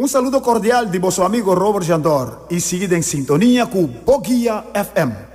Um saludo cordial de vosso amigo Robert Jandor e seguida em sintonia com Boguia FM.